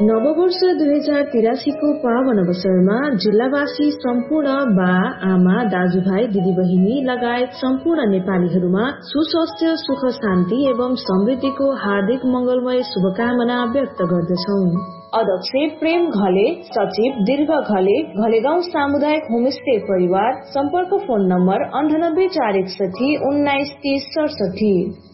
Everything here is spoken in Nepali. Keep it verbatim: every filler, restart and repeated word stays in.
नववर्ष दुई हजार तिरासी को पावन अवसरमा जिल्लावासी सम्पूर्ण बा आमा दाजुभाइ दिदीबहिनी लगायत सम्पूर्ण नेपालीहरूमा सुस्वास्थ्य सुख शान्ति एवं समृद्धिको हार्दिक मंगलमय शुभकामना व्यक्त गर्दछौं। अध्यक्ष प्रेम घले, सचिव दीर्घ घले, घलेगाउँ सामुदायिक होमस्टे परिवार। सम्पर्क फोन नम्बर अन्ठानब्बे चार एकसठी उन्नाइस तीस सडसठी।